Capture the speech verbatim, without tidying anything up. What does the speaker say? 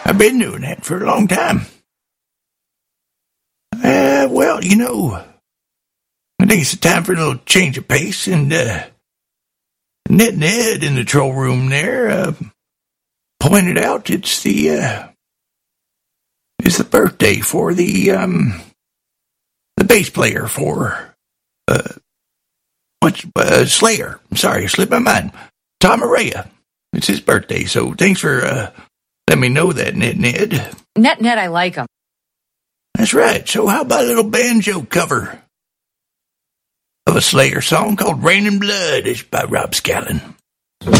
I've been doing that for a long time. Uh, well, you know, I think it's time for a little change of pace, and uh, Ned Ned in the troll room there uh, pointed out it's the uh, it's the birthday for the um the bass player for uh what's uh, Slayer. I'm sorry, slipped my mind. Tom Araya. It's his birthday, so thanks for uh, letting me know that, Ned Ned. Ned Ned, I like him. That's right. So how about a little banjo cover of a Slayer song called Rain and Blood? It's by Rob Scallon.